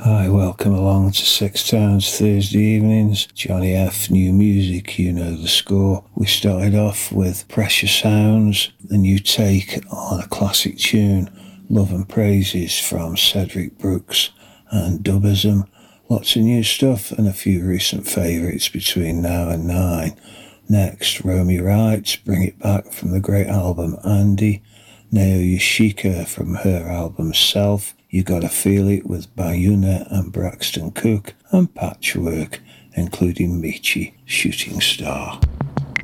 Hi, welcome along to Six Towns Thursday evenings. Johnny F, new music, you know the score. We started off with Precious Sounds, the new take on a classic tune, Love and Praises from Cedric Brooks and Dubism. Lots of new stuff and a few recent favourites between now and 9. Next, Romy Wright, Bring It Back from the great album Andy. Nao Yoshika from her album Self. You Gotta Feel It with Bayuna and Braxton Cook. And Patchwork, including Michi, Shooting Star.